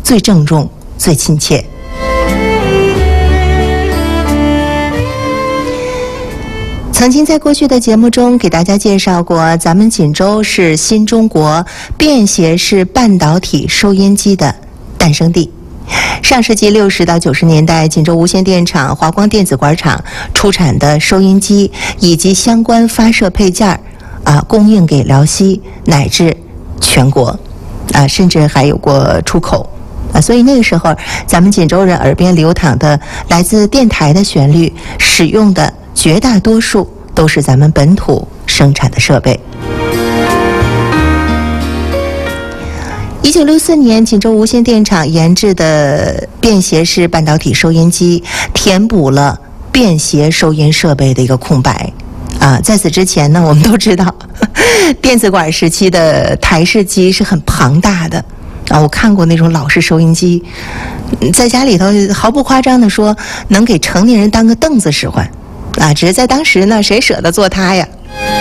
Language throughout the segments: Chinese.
最郑重、最亲切。曾经在过去的节目中给大家介绍过，咱们锦州是新中国便携式半导体收音机的诞生地。上世纪60到90年代，锦州无线电厂、华光电子管厂出产的收音机以及相关发射配件供应给辽西乃至全国，甚至还有过出口。所以那个时候，咱们锦州人耳边流淌的来自电台的旋律，使用的绝大多数都是咱们本土生产的设备。1964年，锦州无线电厂研制的便携式半导体收音机填补了便携收音设备的一个空白。在此之前呢，我们都知道，电子管时期的台式机是很庞大的。我看过那种老式收音机，在家里头毫不夸张地说，能给成年人当个凳子使唤。只是在当时呢，谁舍得坐它呀？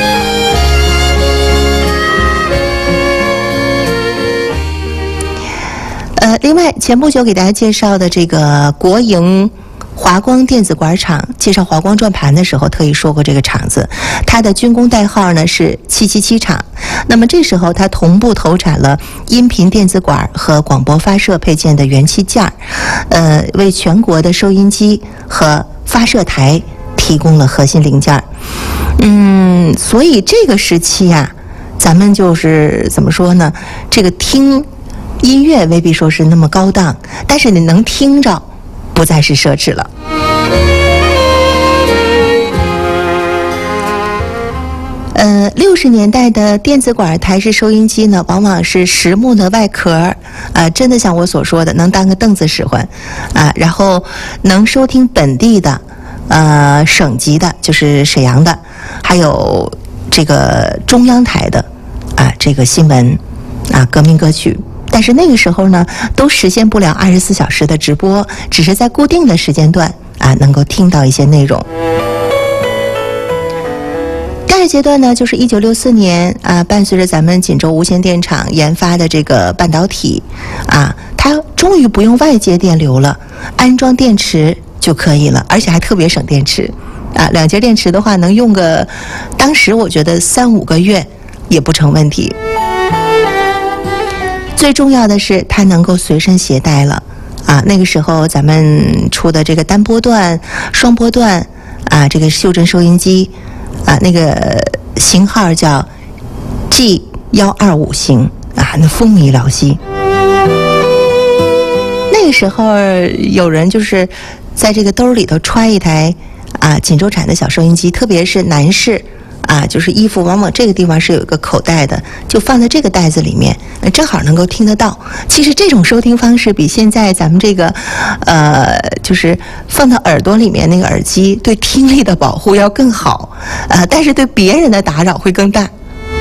另外，前不久给大家介绍的这个国营华光电子管厂，介绍华光转盘的时候特意说过这个厂子，它的军工代号呢是777厂。那么这时候它同步投产了音频电子管和广播发射配件的元器件，为全国的收音机和发射台提供了核心零件。所以这个时期咱们就是怎么说呢？这个听音乐未必说是那么高档，但是你能听着，不再是奢侈了。60年代的电子管台式收音机呢，往往是实木的外壳，真的像我所说的，能当个凳子使唤，然后能收听本地的，省级的，就是沈阳的，还有这个中央台的，这个新闻，革命歌曲。但是那个时候呢，都实现不了24小时的直播，只是在固定的时间段能够听到一些内容。第二阶段呢，就是1964年伴随着咱们锦州无线电厂研发的这个半导体它终于不用外接电流了，安装电池就可以了，而且还特别省电池2节电池的话能用个，当时我觉得3-5个月也不成问题。最重要的是它能够随身携带了那个时候咱们出的这个单波段、双波段这个袖珍收音机那个型号叫 G125型那风靡辽西。那个时候有人就是在这个兜里头揣一台锦州产的小收音机，特别是男士就是衣服往往这个地方是有一个口袋的，就放在这个袋子里面，正好能够听得到。其实这种收听方式比现在咱们这个就是放到耳朵里面那个耳机对听力的保护要更好，但是对别人的打扰会更大。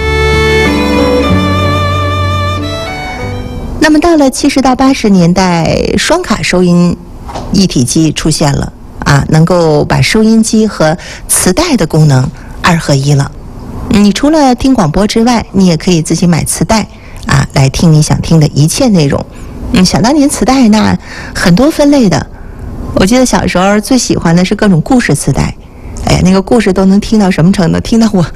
那么到了70到80年代，双卡收音一体机出现了能够把收音机和磁带的功能2合1了。你除了听广播之外，你也可以自己买磁带来听你想听的一切内容。想当年磁带那很多分类的，我记得小时候最喜欢的是各种故事磁带，那个故事都能听到什么程度？听到我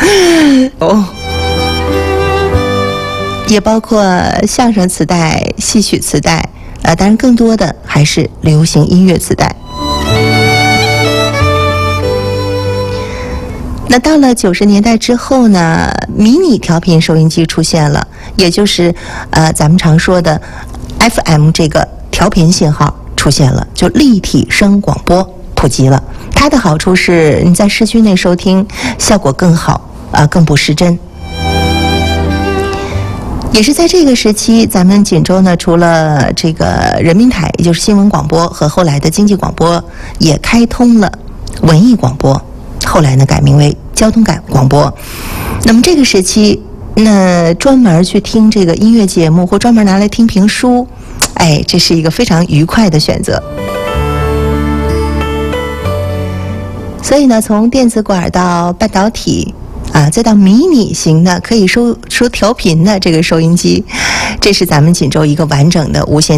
也包括相声磁带、戏曲磁带，当然更多的还是流行音乐磁带。那到了90年代之后呢，迷你调频收音机出现了，也就是咱们常说的 FM 这个调频信号出现了，就立体声广播普及了。它的好处是你在市区内收听效果更好，更不失真。也是在这个时期，咱们锦州呢，除了这个人民台，也就是新闻广播和后来的经济广播，也开通了文艺广播，后来呢改名为交通广播。那么这个时期，那专门去听这个音乐节目或专门拿来听评书，这是一个非常愉快的选择。所以呢，从电子管到半导体再到迷你型的可以收调频的这个收音机，这是咱们锦州一个完整的无线